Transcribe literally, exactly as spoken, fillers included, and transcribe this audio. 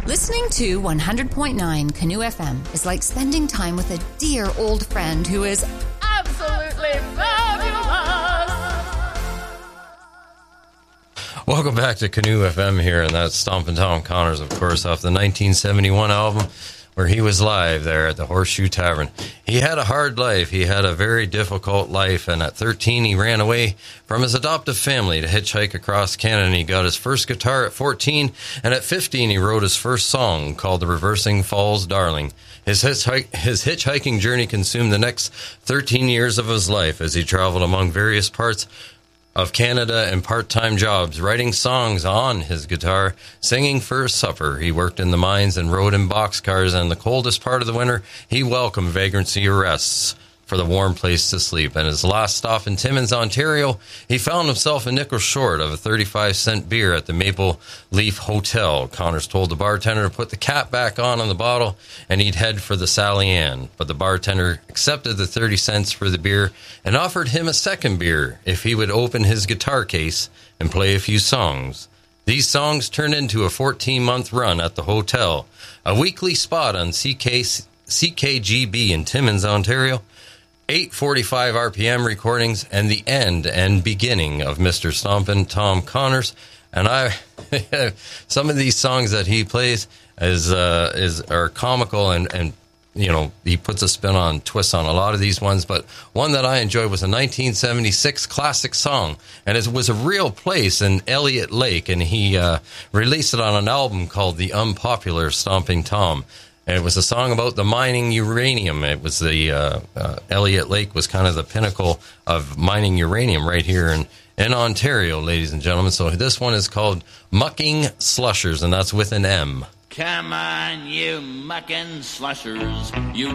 Listening to one hundred point nine Canoe F M is like spending time with a dear old friend who is absolutely fabulous. Welcome back to Canoe F M here, and that's Stompin' Tom Connors, of course, off the nineteen seventy-one album where he was live there at the Horseshoe Tavern. He had a hard life. He had a very difficult life, and at thirteen, he ran away from his adoptive family to hitchhike across Canada, and he got his first guitar at fourteen, and at fifteen, he wrote his first song called The Reversing Falls Darling. His, hitchhik- his hitchhiking journey consumed the next thirteen years of his life as he traveled among various parts of Canada and part-time jobs, writing songs on his guitar, singing for his supper. He worked in the mines and rode in boxcars, and the coldest part of the winter, he welcomed vagrancy arrests for the warm place to sleep. And his last stop in Timmins, Ontario, he found himself a nickel short of a thirty-five cent beer at the Maple Leaf Hotel. Connors told the bartender to put the cap back on on the bottle, and he'd head for the Sally Ann. But the bartender accepted the thirty cents for the beer and offered him a second beer if he would open his guitar case and play a few songs. These songs turned into a fourteen-month run at the hotel, a weekly spot on C K, C K G B in Timmins, Ontario, eight forty-five R P M recordings, and the end and beginning of Mister Stompin' Tom Connors. And I, some of these songs that he plays is uh, is are comical, and, and you know, he puts a spin on twists on a lot of these ones. But one that I enjoyed was a nineteen seventy-six classic song, and it was a real place in Elliott Lake, and he uh, released it on an album called The Unpopular Stomping Tom. And it was a song about the mining uranium. It was the, uh, uh, Elliott Lake was kind of the pinnacle of mining uranium right here in, in Ontario, ladies and gentlemen. So this one is called Mucking Slushers, and that's with an M. Come on, you mucking slushers, you